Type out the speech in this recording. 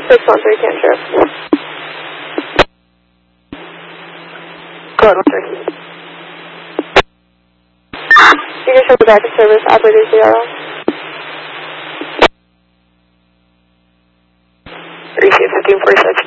613 cantrip. Go ahead, 13. You can show the back of service, operator 0. 3615 for such